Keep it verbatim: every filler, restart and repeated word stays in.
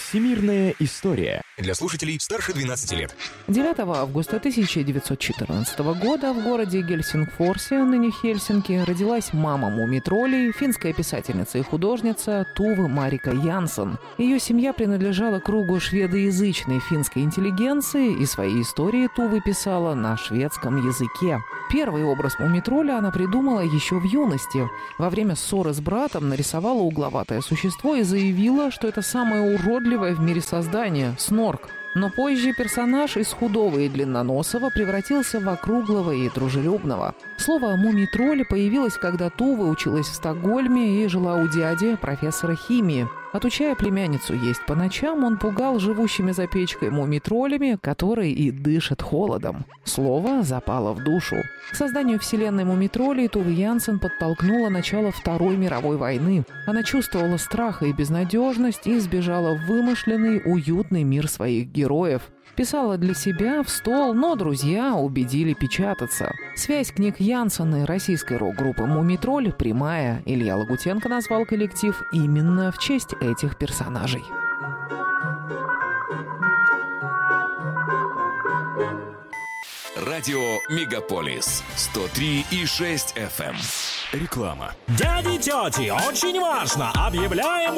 Всемирная история. Для слушателей старше двенадцати лет. девятого августа тысяча девятьсот четырнадцатого года в городе Гельсингфорсе, ныне Хельсинки, родилась мама мумий-троллей, финская писательница и художница Туве Марика Янсен. Ее семья принадлежала кругу шведоязычной финской интеллигенции, и свои истории Туве писала на шведском языке. Первый образ мумий-тролля она придумала еще в юности. Во время ссоры с братом нарисовала угловатое существо и заявила, что это самое уродливое в мире создание – снорк. Но позже персонаж из худого и длинноносого превратился в округлого и дружелюбного. Слово «мумий-тролль» появилось, когда Туве училась в Стокгольме и жила у дяди, профессора химии. Отучая племянницу есть по ночам, он пугал живущими за печкой мумий-троллями, которые и дышат холодом. Слово запало в душу. К созданию вселенной мумий-троллей Туве Янсен подтолкнула начало Второй мировой войны. Она чувствовала страх и безнадежность и сбежала в вымышленный, уютный мир своих героев. Писала для себя в стол, но друзья убедили печататься. Связь книг Янсен и российской рок-группы «Мумий-тролль» прямая. Илья Лагутенко назвал коллектив именно в честь этих персонажей. Радио Мегаполис сто три и шесть эф эм. Реклама. Дяди, тети, очень важно! Объявляем